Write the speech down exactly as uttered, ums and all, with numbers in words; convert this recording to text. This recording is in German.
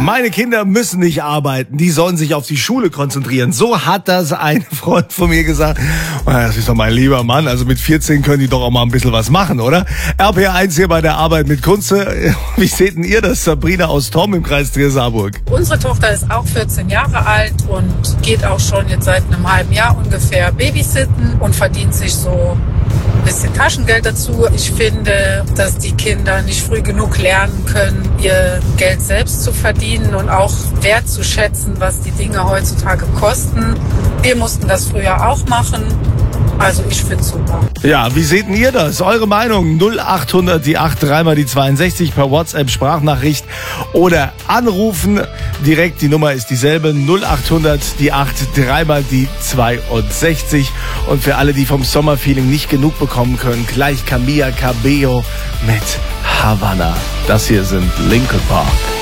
Meine Kinder müssen nicht arbeiten, die sollen sich auf die Schule konzentrieren. So hat das ein Freund von mir gesagt. Das ist doch mein lieber Mann, also mit vierzehn können die doch auch mal ein bisschen was machen, oder? R P eins hier bei der Arbeit mit Kunze. Wie seht denn ihr das, Sabrina aus Thom im Kreis Trier-Saarburg? Unsere Tochter ist auch vierzehn Jahre alt und geht auch schon jetzt seit einem halben Jahr ungefähr babysitten und verdient sich so ein bisschen Taschengeld dazu. Ich finde, dass die Kinder nicht früh genug lernen können, ihr Geld selbst zu verdienen und auch wertzuschätzen, was die Dinge heutzutage kosten. Wir mussten das früher auch machen. Also ich finde es super. Ja, wie seht denn ihr das? Eure Meinung? null achthundert, die acht, dreimal die zweiundsechzig per WhatsApp Sprachnachricht oder anrufen. Direkt, die Nummer ist dieselbe. null achthundert, die acht, dreimal die zweiundsechzig. Und für alle, die vom Sommerfeeling nicht genug bekommen können, gleich Camila Cabello mit Havana. Das hier sind Linkin Park.